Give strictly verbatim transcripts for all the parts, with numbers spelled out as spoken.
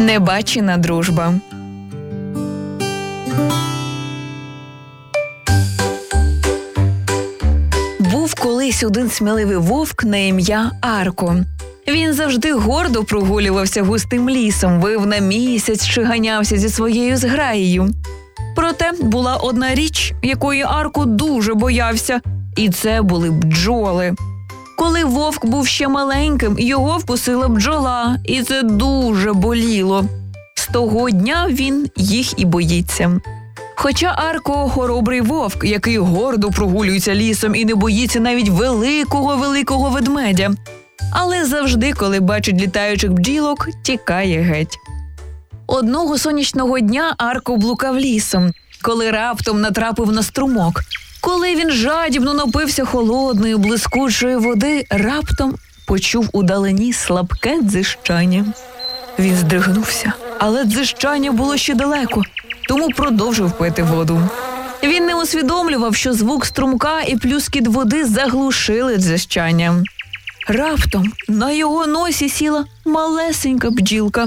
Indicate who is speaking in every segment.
Speaker 1: Небачена дружба. Був колись один сміливий вовк на ім'я Арко. Він завжди гордо прогулювався густим лісом, вив на місяць чи ганявся зі своєю зграєю. Проте була одна річ, якої Арко дуже боявся, і це були бджоли. Коли вовк був ще маленьким, його вкусила бджола, і це дуже боліло. З того дня він їх і боїться. Хоча Арко – хоробрий вовк, який гордо прогулюється лісом і не боїться навіть великого-великого ведмедя. Але завжди, коли бачить літаючих бджілок, тікає геть. Одного сонячного дня Арко блукав лісом, коли раптом натрапив на струмок. Коли він жадібно напився холодної, блискучої води, раптом почув удалині слабке дзижчання. Він здригнувся, але дзижчання було ще далеко, тому продовжив пити воду. Він не усвідомлював, що звук струмка і плюскіт води заглушили дзижчання. Раптом на його носі сіла малесенька бджілка.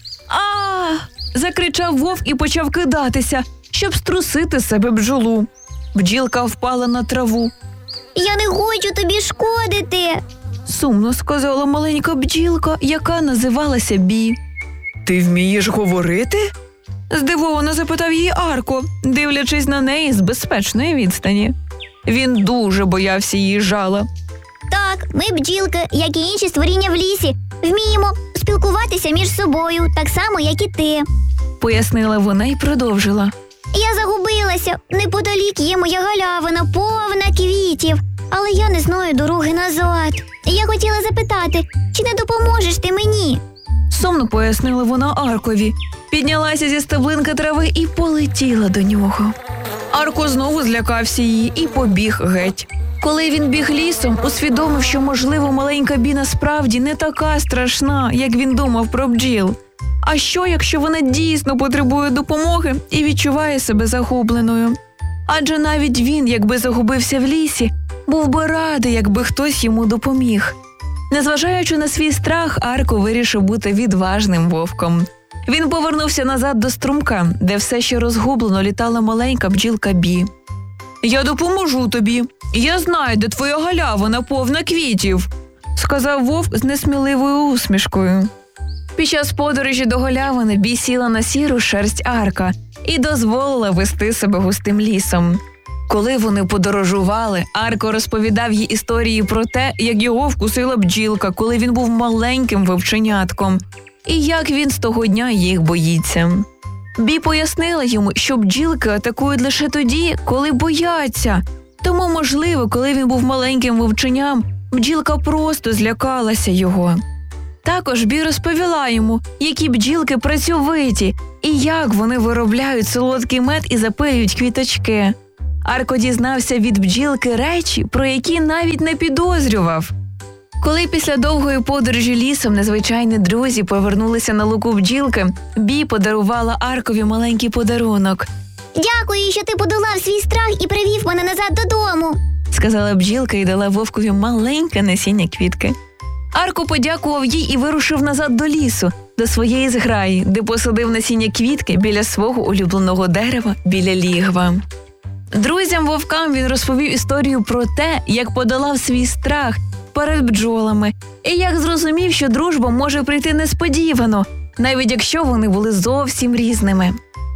Speaker 1: «А!» – закричав вовк і почав кидатися, щоб струсити з себе бджолу. Бджілка впала на траву.
Speaker 2: «Я не хочу тобі шкодити!»
Speaker 1: – сумно сказала маленька бджілка, яка називалася Бі. «Ти вмієш говорити?» – здивовано запитав її Арко, дивлячись на неї з безпечної відстані. Він дуже боявся її жала.
Speaker 2: «Так, ми бджілки, як і інші створіння в лісі, вміємо спілкуватися між собою, так само, як і ти»,
Speaker 1: – пояснила вона і продовжила.
Speaker 2: «Я загубилася. Неподалік є моя галявина, повна квітів, але я не знаю дороги назад. Я хотіла запитати, чи не допоможеш ти мені?»
Speaker 1: Сумно пояснила вона Аркові, піднялася зі стеблинки трави і полетіла до нього. Арко знову злякався її і побіг геть. Коли він біг лісом, усвідомив, що, можливо, маленька Бі насправді не така страшна, як він думав про бджіл. А що, якщо вона дійсно потребує допомоги і відчуває себе загубленою? Адже навіть він, якби загубився в лісі, був би радий, якби хтось йому допоміг. Незважаючи на свій страх, Арко вирішив бути відважним вовком. Він повернувся назад до струмка, де все ще розгублено літала маленька бджілка Бі. «Я допоможу тобі. Я знаю, де твоя галявина повна квітів», – сказав вовк з несміливою усмішкою. Під час подорожі до галявини Бі сіла на сіру шерсть Арка і дозволила вести себе густим лісом. Коли вони подорожували, Арко розповідав їй історії про те, як його вкусила бджілка, коли він був маленьким вовченятком, і як він з того дня їх боїться. Бі пояснила йому, що бджілки атакують лише тоді, коли бояться. Тому, можливо, коли він був маленьким вовченям, бджілка просто злякалася його. Також Бі розповіла йому, які бджілки працьовиті і як вони виробляють солодкий мед і запилюють квіточки. Арко дізнався від бджілки речі, про які навіть не підозрював. Коли після довгої подорожі лісом незвичайні друзі повернулися на луку бджілки, Бі подарувала Аркові маленький подарунок.
Speaker 2: «Дякую, що ти подолав свій страх і привів мене назад додому»,
Speaker 1: – сказала бджілка і дала вовкові маленьке насіння квітки. Арко подякував їй і вирушив назад до лісу, до своєї зграї, де посадив насіння квітки біля свого улюбленого дерева, біля лігва. Друзям-вовкам він розповів історію про те, як подолав свій страх перед бджолами, і як зрозумів, що дружба може прийти несподівано, навіть якщо вони були зовсім різними.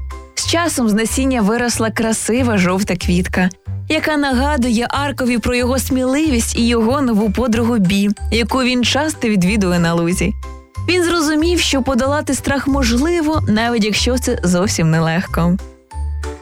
Speaker 1: З часом з насіння виросла красива жовта квітка, яка нагадує Аркові про його сміливість і його нову подругу Бі, яку він часто відвідує на лузі. Він зрозумів, що подолати страх можливо, навіть якщо це зовсім нелегко.